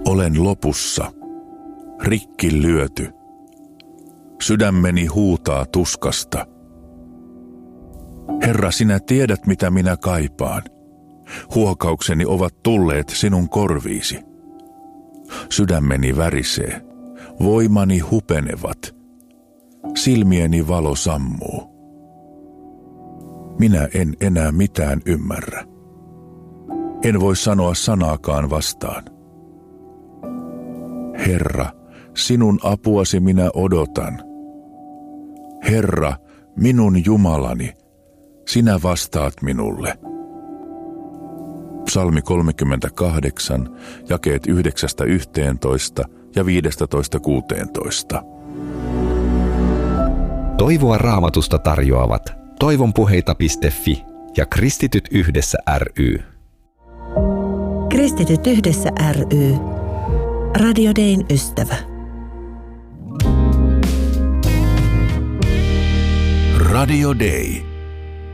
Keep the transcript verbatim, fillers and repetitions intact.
Olen lopussa, rikki lyöty. Sydämeni huutaa tuskasta. Herra, sinä tiedät, mitä minä kaipaan. Huokaukseni ovat tulleet sinun korviisi. Sydämeni värisee, voimani hupenevat. Silmieni valo sammuu. Minä en enää mitään ymmärrä. En voi sanoa sanaakaan vastaan. Herra, sinun apuasi minä odotan. Herra, minun Jumalani, sinä vastaat minulle. Psalmi kolmekymmentäkahdeksan, jakeet yhdeksästä yhteentoista ja viidestätoista kuuteentoista. Toivoa Raamatusta tarjoavat toivonpuheita piste fi ja Kristityt yhdessä ry. Kristityt yhdessä ry. Radio Dayn ystävä. Radio Day.